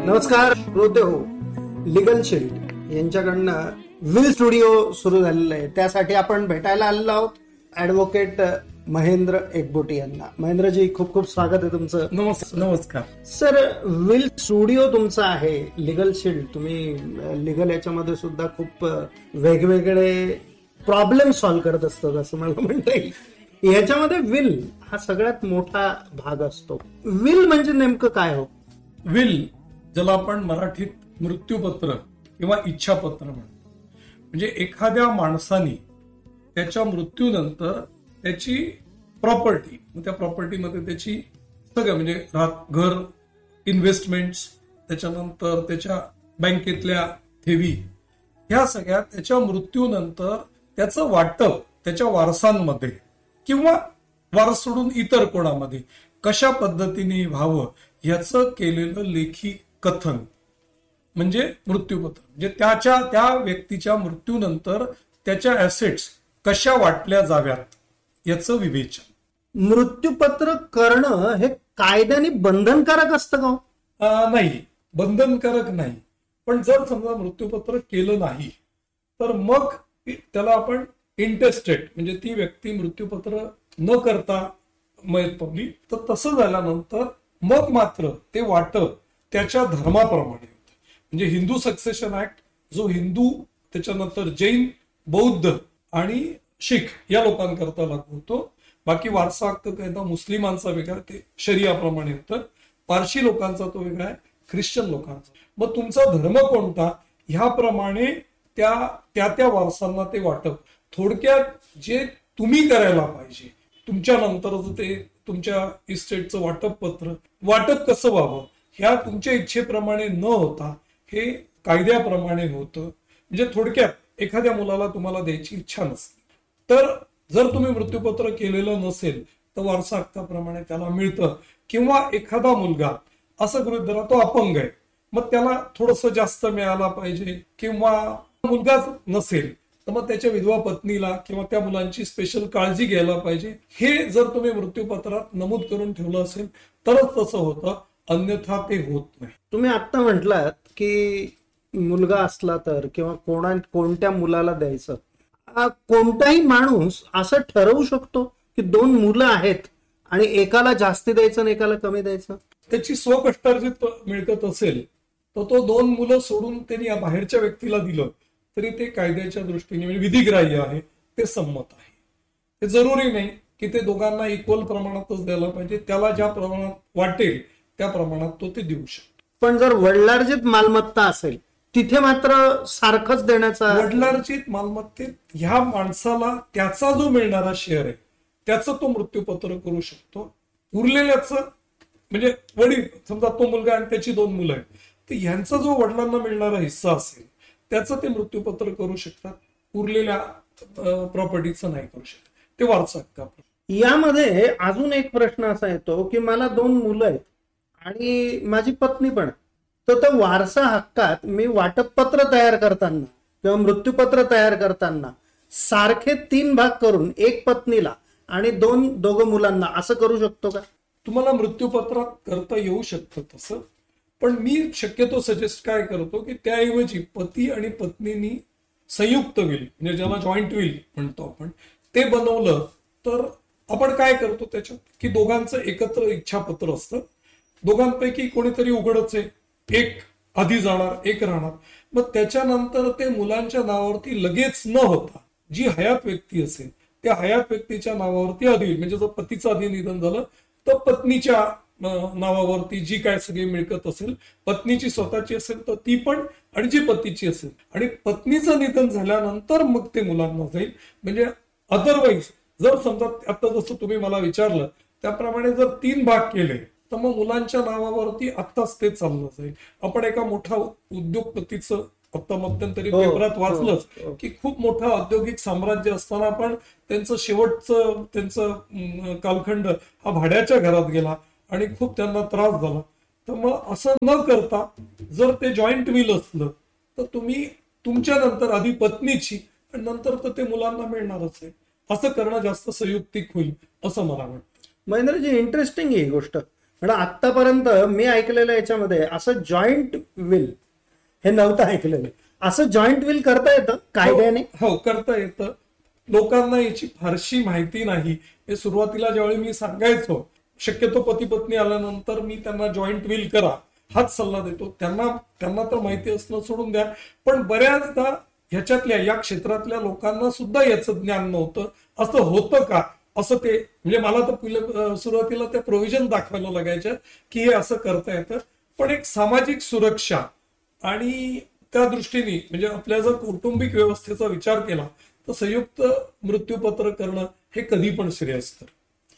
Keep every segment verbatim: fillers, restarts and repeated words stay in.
नमस्कार श्रोते हो, लिगल शील्ड यांच्याकडनं विल स्टुडिओ सुरू झालेलं आहे. त्यासाठी आपण भेटायला आलेलो आहोत ऍडव्होकेट महेंद्र एकबोटी यांना. महेंद्रजी, खूप खूप स्वागत आहे तुमचं. नमस्कार. नमस्कार सर, विल स्टुडिओ तुमचा आहे, लिगल शील्ड. तुम्ही लिगल याच्यामध्ये सुद्धा खूप वेगवेगळे प्रॉब्लेम सॉल्व्ह करत असतात असं मला म्हणता येईल. याच्यामध्ये विल हा सगळ्यात मोठा भाग असतो. विल म्हणजे नेमकं काय हो? विल, ज्याला आपण मराठीत मृत्यूपत्र किंवा इच्छापत्र म्हणतो, म्हणजे एखाद्या माणसाने त्याच्या मृत्यूनंतर त्याची प्रॉपर्टी, त्या प्रॉपर्टीमध्ये त्याची सगळं म्हणजे घर, इन्व्हेस्टमेंट्स, त्याच्यानंतर त्याच्या बँकेतल्या ठेवी, ह्या सगळ्या त्याच्या मृत्यूनंतर त्याचं वाटप त्याच्या वारसांमध्ये किंवा वारस सोडून इतर कोणामध्ये कशा पद्धतीने व्हावं याचं केलेलं लेखी कथन म्हणजे मृत्यूपत्र. म्हणजे त्याच्या त्या व्यक्तीच्या मृत्यूनंतर त्याच्या ऍसेट्स कशा वाटल्या जाव्यात याचं विवेचन. मृत्यूपत्र करणं हे कायद्याने बंधनकारक असतं का? नाही, बंधनकारक नाही. पण जर समजा मृत्यूपत्र केलं नाही तर मग त्याला आपण इंटेस्टेट, म्हणजे ती व्यक्ती मृत्यूपत्र न करता मयत पावली, तर तसं झाल्यानंतर मग मात्र ते वाटप त्याच्या धर्माप्रमाणे होतं. म्हणजे हिंदू सक्सेशन ऍक्ट जो हिंदू, त्याच्यानंतर जैन, बौद्ध आणि शीख या लोकांकरता लागू होतो. बाकी वारसा हक्क कायदा मुस्लिमांचा वेगळा, ते शरियाप्रमाणे होतं. पारशी लोकांचा तो वेगळा आहे, ख्रिश्चन लोकांचा. मग तुमचा धर्म कोणता ह्याप्रमाणे त्या त्या त्या वारसांना ते वाटप. थोडक्यात जे तुम्ही करायला पाहिजे तुमच्या नंतरच ते तुमच्या इस्टेटचं वाटप पत्र, वाटप कसं व्हावं ह्या तुमच्या इच्छेप्रमाणे न होता हे कायद्याप्रमाणे होतं. म्हणजे थोडक्यात एखाद्या मुलाला तुम्हाला द्यायची इच्छा नसते, तर जर तुम्ही मृत्यूपत्र केलेलं नसेल तर वारसा हक्काप्रमाणे त्याला मिळतं. किंवा एखादा मुलगा असं गृहीत धरा तो अपंग आहे, मग त्याला थोडंसं जास्त मिळाला पाहिजे. किंवा मुलगाच नसेल तर मग त्याच्या विधवा पत्नीला किंवा त्या मुलांची स्पेशल काळजी घ्यायला पाहिजे. हे जर तुम्ही मृत्यूपत्रात नमूद करून ठेवलं असेल तरच तसं होतं, अन्यथा ते होत नाही. तुम्ही आता म्हटलात की मुलगा असला तर किंवा कोणा कोणत्या मुलाला द्यायचं, कोणताही माणूस असं ठरवू शकतो की दोन मुलं आहेत आणि एकाला जास्ती द्यायचं आणि एकाला कमी द्यायचं? त्याची स्वकष्टार्जित मिळकत असेल तर तो दोन मुलं सोडून त्यांनी बाहेरच्या व्यक्तीला दिलं तरी ते कायद्याच्या दृष्टीने म्हणजे विधिग्राह्य आहे, ते संमत आहे. ते जरुरी नाही की ते दोघांना इक्वल प्रमाणातच द्यायला पाहिजे. त्याला ज्या प्रमाणात वाटेल त्या प्रमाणात तो ते देऊ शकतो. पण जर वडिलार्जित मालमत्ता असेल तिथे मात्र सारखंच देण्याचा. वडिलार्जित मालमत्तेत ह्या माणसाला त्याचा जो मिळणारा शेअर आहे त्याचं तो मृत्यूपत्र करू शकतो. उरलेल्याच म्हणजे वडील, समजा तो मुलगा आणि त्याची दोन मुलं आहेत, तर ह्यांचा जो वडिलांना मिळणारा हिस्सा असेल त्याचं ते मृत्यूपत्र करू शकतात. उरलेल्या प्रॉपर्टीचं नाही करू शकत, ते वारसा हक्क. यामध्ये अजून एक प्रश्न असा येतो की मला दोन मुलं आहेत आणि माझी पत्नी पण, तर त्या वारसा हक्कात मी वाटपपत्र तयार करताना किंवा मृत्यूपत्र तयार करताना सारखे तीन भाग करून एक पत्नीला आणि दोन दोघं मुलांना असं करू शकतो का? तुम्हाला मृत्यूपत्रात करता येऊ शकतं तसं, पण मी शक्यतो सजेस्ट काय करतो की त्याऐवजी पती आणि पत्नीनी संयुक्त विल, म्हणजे ज्याला जॉईंट विल म्हणतो आपण, ते बनवलं तर आपण काय करतो त्याच्यात की दोघांचं एकत्र इच्छापत्र असतं. दोघांपैकी कोणीतरी उघडच आहे, एक आधी जाणार, एक राहणार. मग त्याच्यानंतर ते मुलांच्या नावावरती लगेच न होता जी हयात व्यक्ती असेल त्या हयात व्यक्तीच्या नावावरती आधी, म्हणजे जर पतीचं आधी निधन झालं तर पत्नीच्या नावावरती जी काय सगळी मिळकत असेल, पत्नीची स्वतःची असेल तर ती पण, आणि जी पतीची असेल, आणि पत्नीचं निधन झाल्यानंतर मग ते मुलांना जाईल. म्हणजे अदरवाईज जर समजा आता जसं तुम्ही मला विचारलं त्याप्रमाणे जर तीन भाग केले तर मग मुलांच्या नावावरती आत्ताच ते चाललं जाईल. आपण एका मोठा उद्योगपतीचं आता मध्यंतरी पेपरात वाचलंच की खूप मोठं औद्योगिक साम्राज्य असताना पण त्यांचं शेवटचं त्यांचं कालखंड हा भाड्याच्या घरात गेला आणि खूप त्यांना त्रास झाला. तर मग असं न करता जर ते जॉईंट विल असलं तर तुम्ही तुमच्या नंतर आधी पत्नीची आणि नंतर तर ते मुलांना मिळणारच आहे. असं करणं जास्त संयुक्तिक होईल असं मला वाटतं. महेंद्रजी, इंटरेस्टिंग आहे ही गोष्ट पण आतापर्यंत मी ऐकलेलं याच्यामध्ये असं जॉईंट विल हे नव्हतं ऐकलेलं. असं जॉईंट विल करता येतं कायद्याने? हो, करता येतं. लोकांना याची फारशी माहिती नाही. हे सुरुवातीला ज्यावेळी मी सांगायचो, शक्यतो पती पत्नी आल्यानंतर मी त्यांना जॉईंट विल करा हाच सल्ला देतो. त्यांना त्यांना तर माहिती असणं सोडून द्या, पण बऱ्याचदा ह्याच्यातल्या या क्षेत्रातल्या लोकांना सुद्धा याचं ज्ञान नव्हतं. असं होतं का असं ते, म्हणजे मला तर पहिलं सुरुवातीला त्या प्रोव्हिजन दाखवायला लागायच्या की हे असं करता येतं. पण एक सामाजिक सुरक्षा आणि त्या दृष्टीने म्हणजे आपल्या जर कौटुंबिक व्यवस्थेचा विचार केला तर संयुक्त मृत्यूपत्र करणं हे कधी पण श्रेयस्कर.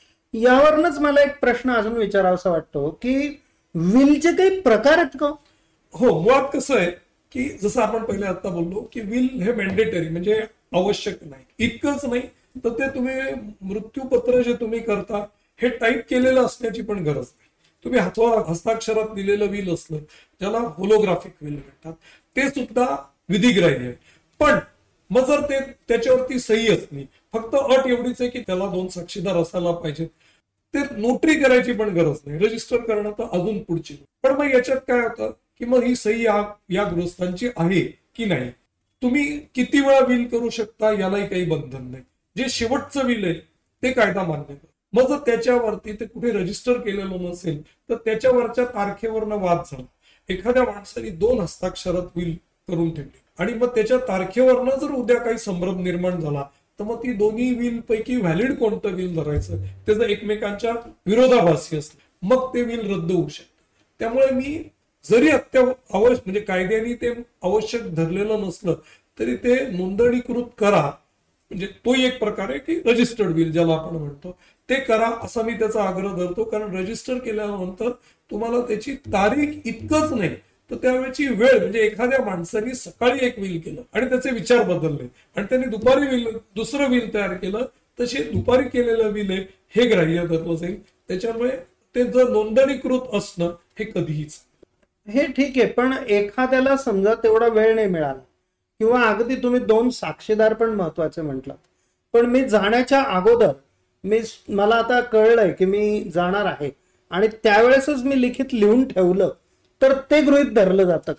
यावरूनच मला एक प्रश्न अजून विचारावासा वाटतो की विलचे काही प्रकार आहेत का? हो, मुळात कसं आहे की जसं आपण पहिले आता बोललो की विल हे मॅन्डेटरी म्हणजे आवश्यक नाही. इतकंच नाही तर ते तुम्ही मृत्यूपत्र जे तुम्ही करता हे टाईप केलेलं असण्याची पण गरज नाही. तुम्ही हातवा हस्ताक्षरात दिलेलं विल असलं, ज्याला होलोग्राफिक विल म्हणतात, ते सुद्धा विधिग्राह्य आहे. पण मग जर ते त्याच्यावरती सही असली, फक्त अट एवढीच आहे की त्याला दोन साक्षीदार असायला पाहिजेत. ते नोटरी करायची पण गरज नाही, रजिस्टर करणं तर अजून पुढची. पण मग याच्यात काय होतं की मग ही सही या या गृहस्थांची आहे की नाही, तुम्ही किती वेळा विल करू शकता यालाही काही बंधन नाही. जे शेवटचं विल आहे ते कायदा मान्य करतो. मग जर त्याच्यावरती ते कुठे रजिस्टर केलेलं नसेल तर त्याच्यावरच्या तारखेवरनं वाद झाला. एखाद्या माणसाने दोन हस्ताक्षरात विल करून ठेवली आणि मग त्याच्या तारखेवरनं जर उद्या काही संभ्रम निर्माण झाला तर मग ती दोन्ही विल पैकी व्हॅलिड कोणतं विल धरायचं, ते जर एकमेकांच्या विरोधाभासी असलं मग ते विल रद्द होऊ शकतं. त्यामुळे मी जरी अत्या आवश्यक म्हणजे कायद्याने ते आवश्यक धरलेलं नसलं तरी ते नोंदणीकृत करा, म्हणजे तो एक प्रकार आहे की रजिस्टर्ड विल ज्याला आपण म्हणतो ते करा असा मी त्याचा आग्रह धरतो. कारण रजिस्टर केल्यानंतर तुम्हाला त्याची तारीख इतकंच नाही तर त्यावेळेची वेळ, म्हणजे एखाद्या माणसाने सकाळी एक विल केलं आणि त्याचे विचार बदलले आणि त्यांनी दुपारी विल दुसरं विल तयार केलं, तसे दुपारी केलेलं विल आहे हे ग्राह्य धरलं जाईल. त्याच्यामुळे ते जर नोंदणीकृत असणं हे कधीच. हे ठीक आहे, पण एखाद्याला समजा तेवढा वेळ नाही मिळाला किंवा अगदी तुम्ही दोन साक्षीदार पण महत्वाचे म्हटलं, पण मी जाण्याच्या अगोदर मी मला आता कळलंय की मी जाणार आहे आणि त्यावेळेसच मी लिखित लिहून ठेवलं तर ते गृहीत धरलं जातं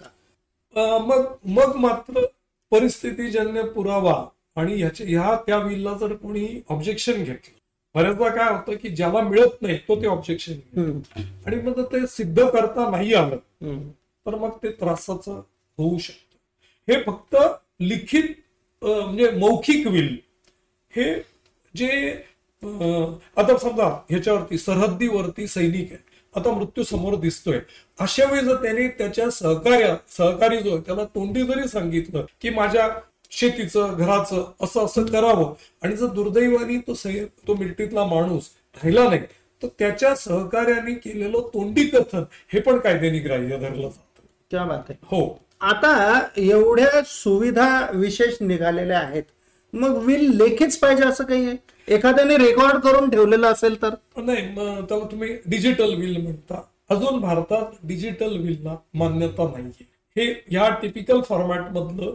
का? मग मग मात्र परिस्थितीजन्य पुरावा आणि ह्याच्या ह्या त्या विलला जर कोणी ऑब्जेक्शन घेतलं, बऱ्याचदा काय होतं की ज्याला मिळत नाही तो ते ऑब्जेक्शन घेतो आणि मग ते सिद्ध करता नाही आलं तर मग ते त्रासाचं होऊ शकतं. हे फक्त लिखित म्हणजे मौखिक विल हे जे आता समजा ह्याच्यावरती सरहद्दीवरती सैनिक आहे, आता मृत्यू समोर दिसतोय, अशा वेळी जर त्याने त्याच्या सहकार्या सहकारी जो त्याला तोंडी जरी सांगितलं की माझ्या शेतीचं घराचं असं असं करावं आणि जर दुर्दैवाने तो तो मिलिटरीतला माणूस राहिला नाही तर त्याच्या सहकार्याने केलेलं तोंडी कथन हे पण कायद्याने ग्राह्य धरलं जातं. क्या बात आहे. हो, आता एवढ्या सुविधा विशेष निघालेल्या आहेत, मग विल लेखीच पाहिजे असं काही आहे? एखाद्याने रेकॉर्ड करून ठेवलेलं असेल तर नाही, त्याला तुम्ही डिजिटल विल म्हणता. अजून भारतात डिजिटल विलला मान्यता नाहीये. हे या टिपिकल फॉर्मॅट मधलं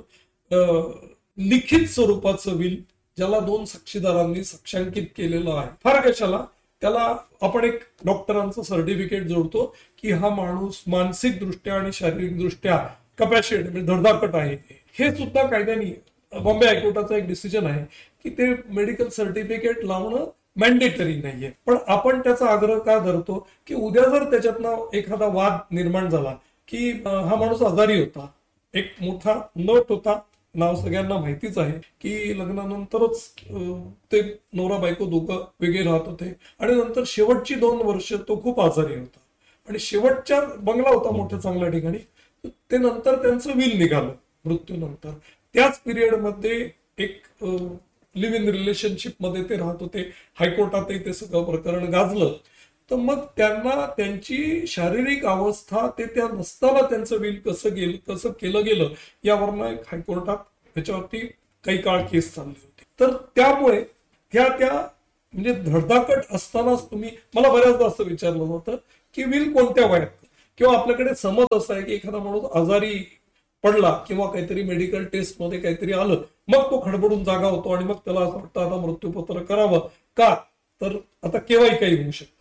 लिखित स्वरूपाचं विल ज्याला दोन साक्षीदारांनी साक्षांकित केलेलं आहे. फार कशाला त्याला आपण एक डॉक्टरांचं सर्टिफिकेट जोडतो की हा माणूस मानसिक दृष्ट्या आणि शारीरिक दृष्ट्या कपॅसिटी म्हणजे धडधाकट आहे. हे सुद्धा कायद्याने बॉम्बे हायकोर्टाचा एक डिसिजन आहे की ते मेडिकल सर्टिफिकेट लावणं मॅन्डेटरी नाहीये. पण आपण त्याचा आग्रह का धरतो की उद्या जर त्याच्यातनं एखादा वाद निर्माण झाला की हा माणूस आजारी होता, एक मोठा नट होता, नाव सगळ्यांना माहितीच आहे की लग्नानंतरच ते नवरा बायको दोघं वेगळे राहत होते आणि नंतर शेवटची दोन वर्ष तो खूप आजारी होता आणि शेवटच्या बंगला होता मोठ्या चांगल्या ठिकाणी, ते नंतर त्यांचं विल निघालं मृत्यूनंतर. त्याच पिरियडमध्ये एक लिव्ह इन रिलेशनशिप मध्ये ते राहत होते, हायकोर्टातही ते सगळं प्रकरण गाजलं. तर मग त्यांना त्यांची शारीरिक अवस्था ते त्या नसताना त्यांचं विल कसं गेलं कसं केलं गेलं यावरनं एक हायकोर्टात त्याच्यावरती काही काळ केस चालली होती. तर त्यामुळे ह्या त्या म्हणजे धडधाकट असतानाच तुम्ही, मला बऱ्याचदा असं विचारलं होतं की विल कोणत्या वयात, किंवा आपल्याकडे समज असा आहे की एखादा माणूस आजारी पडला किंवा काहीतरी मेडिकल टेस्ट मध्ये काहीतरी आलं मग तो खडबडून जागा होतो आणि मग त्याला असं वाटतं आता मृत्यूपत्र करावं का, तर आता केव्हाही काही होऊ शकतं.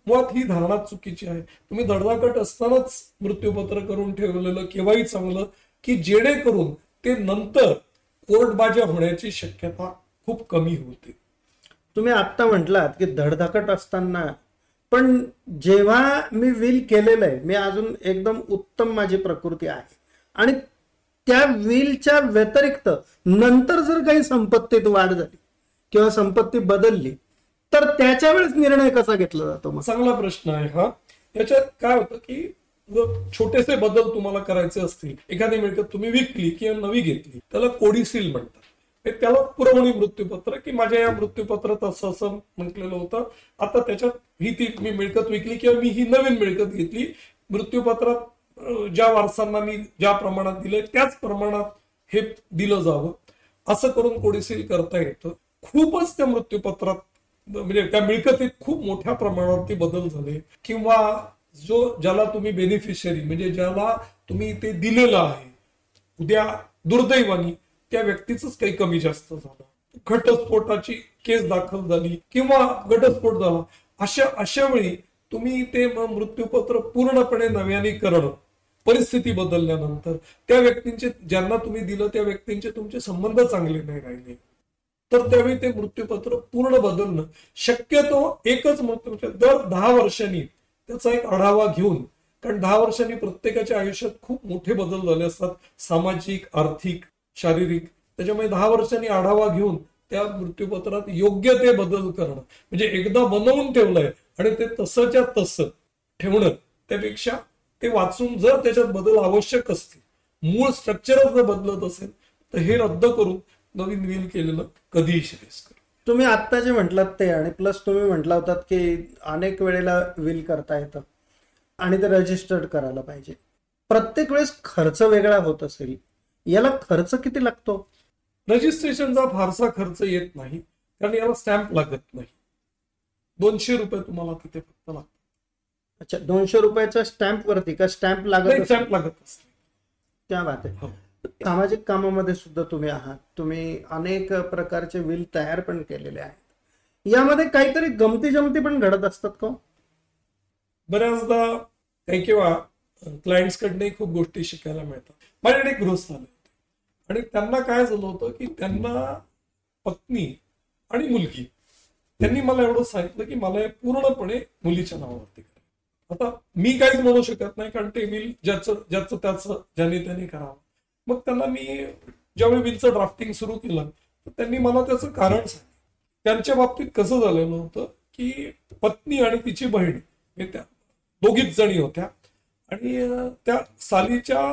मुळात ही धारणा चुकीची आहे. तुम्ही धडधाकट असतानाच मृत्यूपत्र करून ठेवलेलं केव्हाही चांगलं, की जेणेकरून ते नंतर कोर्टबाजा होण्याची शक्यता खूप कमी होते. तुम्ही आत्ता म्हटलात की धडधाकट असताना, पण जेव्हा मी विल केलेलं आहे, मी अजून एकदम उत्तम माझी प्रकृती आहे आणि त्या विलच्या व्यतिरिक्त नंतर जर काही संपत्तीत वाढ झाली किंवा संपत्ती बदलली, तर त्याच्या वेळेस निर्णय कसा घेतला जातो? मग चांगला प्रश्न आहे हा. याच्यात काय होतं की जर छोटेसे बदल तुम्हाला करायचे असतील, एखादी मिळकत तुम्ही विकली किंवा नवी घेतली, त्याला कोडीसील म्हणतात. त्याला पुरवणी मृत्यूपत्र, की माझ्या या मृत्यूपत्रात असं असं म्हटलेलं होतं, आता त्याच्यात ही ती मी मिळकत विकली किंवा मी ही नवीन मिळकत घेतली, मृत्यूपत्रात ज्या वारसांना मी ज्या प्रमाणात दिलंय त्याच प्रमाणात हे दिलं जावं, असं करून कोडीसील करता येतं. खूपच त्या मृत्यूपत्रात म्हणजे त्या मिळकतीत खूप मोठ्या प्रमाणावरती बदल झाले, किंवा जो ज्याला तुम्ही बेनिफिशियरी म्हणजे ज्याला तुम्ही ते दिलेलं आहे, उद्या दुर्दैवानी त्या व्यक्तीच काही कमी जास्त झालं, घटस्फोटाची केस दाखल झाली किंवा घटस्फोट झाला, अशा अशा वेळी तुम्ही ते मृत्यूपत्र पूर्णपणे नव्याने करणं, परिस्थिती बदलल्यानंतर त्या व्यक्तींचे ज्यांना तुम्ही दिलं त्या व्यक्तींचे तुमचे संबंध चांगले नाही राहिले, तर त्यावेळी ते मृत्यूपत्र पूर्ण बदलणं शक्यतो एकच मृत्यू दर दहा वर्षांनी त्याचा एक आढावा घेऊन, कारण दहा वर्षांनी प्रत्येकाच्या आयुष्यात खूप मोठे बदल झाले असतात, सामाजिक, आर्थिक, शारीरिक. त्याच्यामुळे दहा वर्षांनी आढावा घेऊन त्या मृत्यूपत्रात योग्य ते बदल करणं, म्हणजे एकदा बनवून ठेवलंय आणि ते तसंच्या तसं ठेवणं, त्यापेक्षा ते वाचून जर त्याच्यात बदल आवश्यक असतील, मूळ स्ट्रक्चरच जर बदलत असेल, तर हे रद्द करून नवीन विल केलेलं कधीही श्रेयस्कर. तुम्ही आत्ता जे म्हटलात ते, आणि प्लस तुम्ही म्हटला होतात की अनेक वेळेला विल करता येतं आणि ते रजिस्टर्ड करायला पाहिजे. प्रत्येक वेळेस खर्च वेगळा होत असेल, याला खर्च किती लागतो? रजिस्ट्रेशनचा फारसा खर्च येत नाही, कारण याला स्टॅम्प लागत नाही. दोनशे रुपये तुम्हाला तिथे फक्त लागतात. अच्छा, दोनशे रुपयाच्या स्टॅम्प वरती का स्टॅम्प लागत? स्टॅम्प लागत असते. त्या बात आहे. सामाजिक कामामध्ये सुद्धा तुम्ही आहात, तुम्ही अनेक प्रकारचे विल तयार पण केलेले आहेत. यामध्ये काहीतरी गमती जमती पण घडत असतात का? बऱ्याचदा काही किंवा क्लायंट्स कडे खूप गोष्टी शिकायला मिळतात. माझ्याकडे एक गृहस्थ आले होते आणि त्यांना काय झालं होतं की त्यांना पत्नी आणि मुलगी, त्यांनी मला एवढं सांगितलं की मला हे पूर्णपणे मुलीच्या नावावरती करावं. आता मी काहीच म्हणू शकत नाही, कारण ते विल ज्याचं ज्याचं त्याचं ज्याने त्याने करावं. मग त्यांना मी ज्यावेळी विलचं ड्राफ्टिंग सुरू केलं, तर त्यांनी मला त्याचं कारण सांगितलं. त्यांच्या बाबतीत कसं झालेलं होतं की पत्नी आणि तिची बहीण हे त्या दोघीच जणी होत्या आणि त्या सालीच्या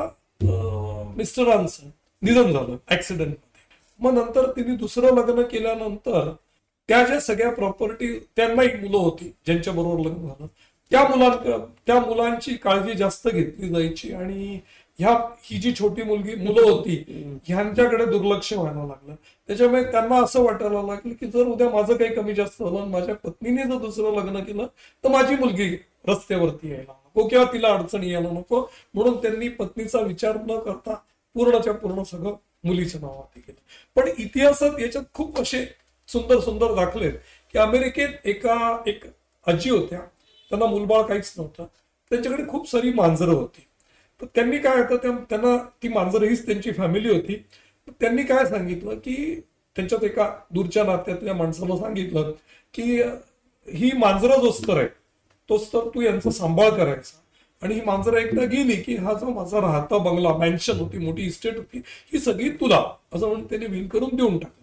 मिस्टरांचं निधन झालं ऍक्सिडेंटमध्ये. मग नंतर तिने दुसरं लग्न केल्यानंतर त्या ज्या सगळ्या प्रॉपर्टी, त्यांना एक मुलं होती ज्यांच्या बरोबर लग्न झालं, त्या मुलां त्या मुलांची काळजी जास्त घेतली जायची आणि ह्या ही जी छोटी मुलगी मुलं होती ह्यांच्याकडे दुर्लक्ष व्हायला लागलं. त्याच्यामुळे त्यांना असं वाटायला लागलं की जर उद्या माझं काही कमी जास्त झालं, माझ्या पत्नीने जर दुसरं लग्न केलं, तर माझी मुलगी रस्त्यावरती यायला नको किंवा तिला अडचणी यायला नको, म्हणून त्यांनी पत्नीचा विचार न करता पूर्णच्या पूर्ण सगळं मुलीच्या नावावरती केलं. पण इतिहासात याच्यात खूप असे सुंदर सुंदर दाखले आहेत की अमेरिकेत एका एक आजी होत्या, त्यांना मुलबाळ काहीच नव्हतं, त्यांच्याकडे खूप सारी मांजरं होती. तर त्यांनी काय होतं, त्यांना ती मांजरं हीच त्यांची फॅमिली होती. त्यांनी काय सांगितलं की त्यांच्यात एका दूरच्या नात्यातल्या माणसाला सांगितलं की ही मांजरं जोच तर आहे तोच तर तू यांचा सांभाळ करायचा, आणि ही मांजरं एकदा गेली की हा जो माझा राहता बंगला, मॅन्शन होती, मोठी इस्टेट होती, ही सगळी तुला, असं म्हणून त्यांनी विल करून देऊन टाकलं.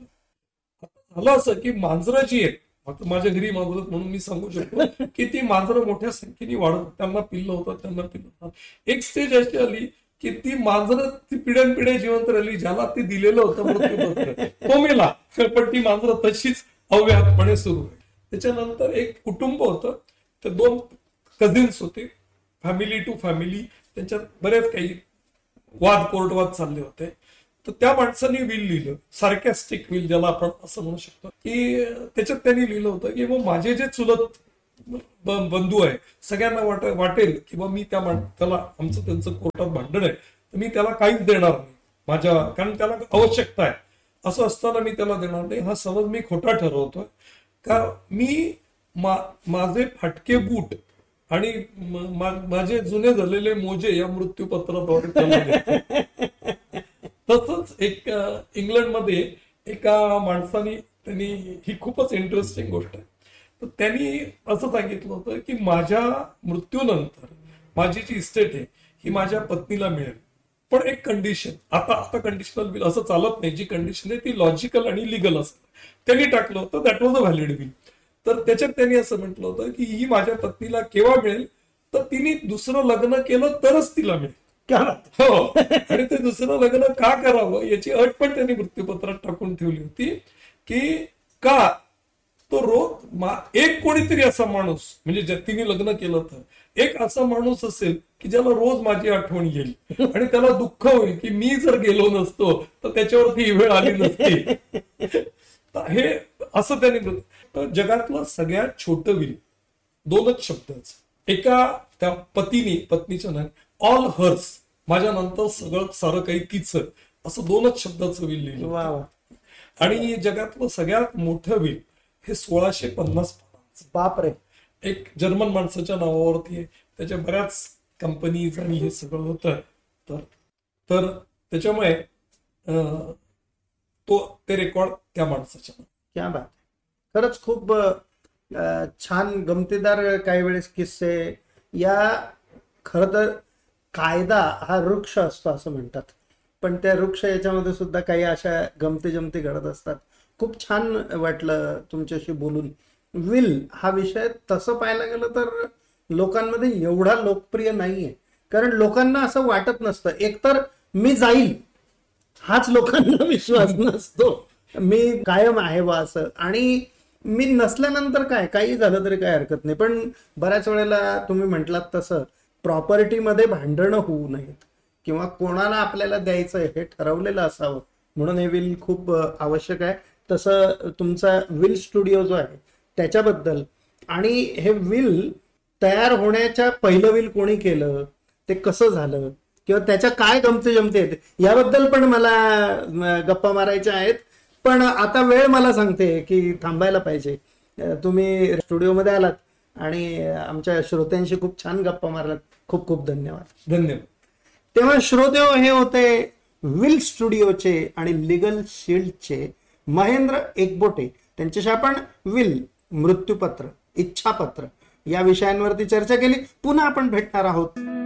झालं असं की मांजरं जी आहेत, माझ्या घरी मांजरं म्हणून मी सांगू शकतो की ती मांजरं मोठ्या संख्येने वाढत, त्यांना पिल्लं होतं, त्यांना पिल्लं होतं. एक स्टेज अशी आली की ती मांजरं ती पिढ्यानपिढ्या जिवंत राहिली, ज्याला ती दिलेलं होतं मृत्यूपत्र तो मेला, पण ती मांजरं तशीच अव्याहतपणे सुरू आहे. त्याच्यानंतर एक कुटुंब होतं, ते दोन कझिन्स होते, फॅमिली टू फॅमिली, त्यांच्यात बरेच काही वाद कोर्टवाद चालले होते. तर त्या माणसाने विल लिहिलं, सार्कॅस्टिक विल ज्याला आपण असं म्हणू शकतो, की त्याच्यात त्यांनी लिहिलं होतं की मग माझे जे चुलत बंधू आहे सगळ्यांना वाट वाटेल की मग मी त्या त्याला आमचं त्यांचं कोर्टात भांडण आहे, तर मी त्याला काहीच देणार नाही माझ्या, कारण त्याला आवश्यकता आहे, असं असताना मी त्याला देणार नाही. हा समज मी खोटा ठरवतोय का मी मा- माझे फाटके बूट आणि म- मा- माझे जुने झालेले मोजे या मृत्यूपत्राद्वारे त्याला देतो. तसंच एक अ, इंग्लंडमध्ये एका माणसाने त्यांनी ही खूपच इंटरेस्टिंग गोष्ट आहे. तर त्यांनी असं सांगितलं होतं की माझ्या मृत्यूनंतर माझी जी इस्टेट आहे ही माझ्या पत्नीला मिळेल, पण एक कंडिशन. आता आता कंडिशनल बिल असं चालत नाही. जी कंडिशन आहे ती लॉजिकल आणि लिगल असते. त्यांनी टाकलं होतं that was a valid bill. तर त्याच्यात त्यांनी असं म्हटलं होतं की ही माझ्या पत्नीला केव्हा मिळेल, तर तिने दुसरं लग्न केलं तरच तिला मिळेल. क्या बात. हो, आणि ते दुसरं लग्न का करावं याची अट पण त्यांनी मृत्यूपत्रात टाकून ठेवली होती की का तो रोज मा- एक कोणीतरी असा माणूस, म्हणजे ज्या तिने लग्न केलं तर एक असा माणूस असेल की ज्याला रोज माझी आठवण येईल आणि त्याला दुःख होईल की मी जर गेलो नसतो तर त्याच्यावरती ही वेळ आली नसती. तर हे असं त्यांनी म्हटलं. तर जगातलं सगळ्यात छोटं विल दोनच शब्दाचं. एका त्या पतीने, पत्नीच्या नाही, ऑल हर्स, माझ्या नंतर सगळं सारं काही तिचं, असं दोनच शब्दाचं विल लिहिलं वा होतं. वा. आणि जगातलं सगळ्यात मोठं विल हे सोळाशे पन्नास पानांचं. बापरे. एक जर्मन माणसाच्या नावावरती आहे. त्याच्या बऱ्याच कंपनीज आणि हे सगळं होतं. तर तर त्याच्यामुळे अं, तो ते रेकॉर्ड त्या माणसाच्या नावावर. क्या बात. खरंच खूप अ, छान गमतीदार काही वेळेस किस्से. या खरं तर कायदा हा वृक्ष असतो असं म्हणतात, पण त्या वृक्ष याच्यामध्ये सुद्धा काही अशा गमती जमती घडत असतात. खूप छान वाटलं तुमच्याशी बोलून. विल हा विषय तसं पाहायला गेलं तर लोकांमध्ये एवढा लोकप्रिय नाहीये, कारण लोकांना असं वाटत नसतं. एकतर मी जाईल हाच लोकांना विश्वास नसतो, मी कायम आहे बा असं. आणि मी नसल्यानंतर काय, काही झालं तरी काय हरकत नाही. पण बऱ्याच वेळेला तुम्ही म्हटलात तसं प्रॉपर्टीमध्ये भांडणं होऊ नयेत किंवा कोणाला आपल्याला द्यायचं हे ठरवलेलं असावं, म्हणून हे विल खूप आवश्यक आहे. तसं तुमचा विल स्टुडिओ जो आहे त्याच्याबद्दल, आणि हे विल तयार होण्याच्या पहिलं विल कोणी केलं, ते कसं झालं, किंवा त्याच्या काय गमती जमती आहेत याबद्दल पण मला गप्पा मारायच्या आहेत. पण आता वेळ मला सांगते की थांबायला पाहिजे. तुम्ही स्टुडिओमध्ये आलात आणि आमच्या श्रोत्यांशी खूप छान गप्पा मारलात. खूप खूप धन्यवाद. धन्यवाद. तेव्हा श्रोते, हे होते विल स्टुडिओचे आणि लिगल शील्डचे महेंद्र एकबोटे. त्यांच्याशी आपण विल, मृत्यूपत्र, इच्छापत्र या विषयांवरती चर्चा केली. पुन्हा आपण भेटणार आहोत.